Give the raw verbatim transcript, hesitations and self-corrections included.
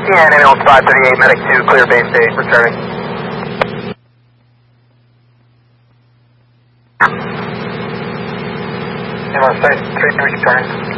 Yeah, and ambulance five thirty-eight, medic two, clear base eight, returning. Ambulance five thirty-eight, returning.